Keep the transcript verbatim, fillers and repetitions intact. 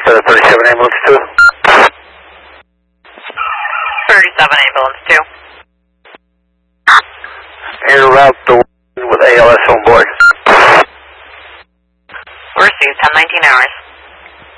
uh, thirty-seven ambulance two. thirty-seven ambulance two. En route to with A L S on board. Received, ten nineteen hours.